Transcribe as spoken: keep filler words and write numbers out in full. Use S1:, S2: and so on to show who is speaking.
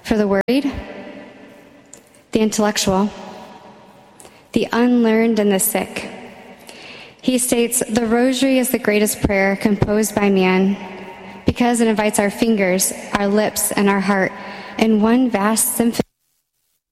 S1: for the worried, the intellectual, the unlearned, and the sick. He states, "The rosary is the greatest prayer composed by man because it invites our fingers, our lips, and our heart in one vast symphony